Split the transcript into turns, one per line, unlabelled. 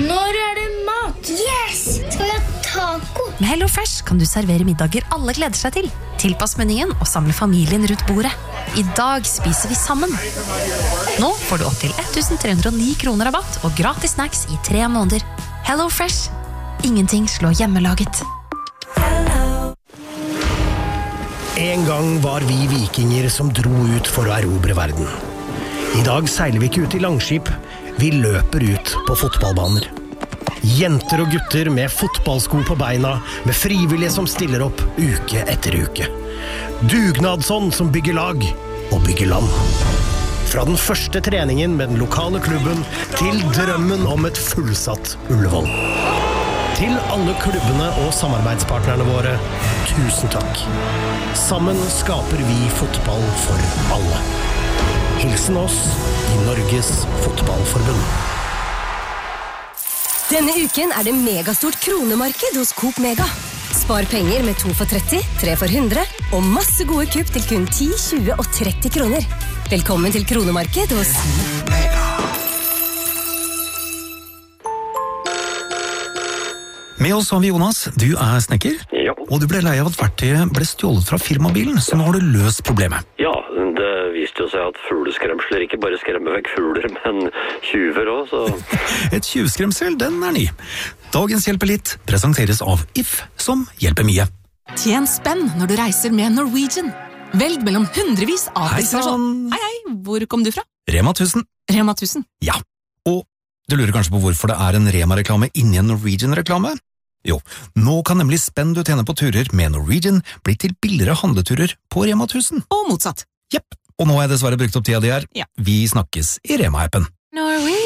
Når det mat?
Yes! Skal vi ha taco?
Med HelloFresh kan du servere middager alle gleder seg til. Tilpass menyen og samle familien rundt bordet. I dag spiser vi sammen. Nå får du opp til 1309 kroner rabatt og gratis snacks i 3 måneder. HelloFresh. Ingenting slår hjemmelaget.
En gang var vi vikinger som dro ut for å erobre verden. I dag seiler vi ikke ut i langskip, vi løper ut på fotballbaner. Jenter og gutter med fotballsko på beina, med frivillige som stiller opp uke etter uke. Dugnadsånd som bygger lag og bygger land. Fra den første treningen med den lokale klubben til drømmen om et fullsatt Ullevål. Til alle klubbene og samarbeidspartnerne våre, tusen takk. Sammen skaper vi fotball for alle. Hilsen oss i Norges Fotballforbund.
Denne uken det megastort kronemarked hos Coop Mega. Spar penger med 2 for 30, 3 for 100 og masse gode kupp til kun 10, 20 og 30 kroner. Velkommen til kronemarked hos Coop Mega.
Med oss har vi Jonas, du snekker,
Ja.
og du ble lei av at verktøyet ble stjålet fra firmabilen, så nå har du løst problemet.
Ja, det viste jo seg at fugleskremsler ikke bare skremmer vekk fugler, men tjuver også, så...
Et tjuvskremsel, den ny. Dagens Hjelper litt presenteres av If, som hjelper mye.
Tjen spenn når du reiser med Norwegian. Velg mellom hundrevis av
Hei
destinasjoner.
sann!
Hei, hvor kom du fra?
Rema 1000.
Rema 1000.
Ja, og du lurer kanskje på hvorfor det en Rema-reklame inni en Norwegian-reklame? Jo, nå kan nemlig spenn du tjener på turer med Norwegian bli til billigere handleturer på Rema 1000.
Og motsatt.
Jepp, og nå har jeg dessverre brukt opp tida di her.
Ja.
Vi snakkes i Rema-appen.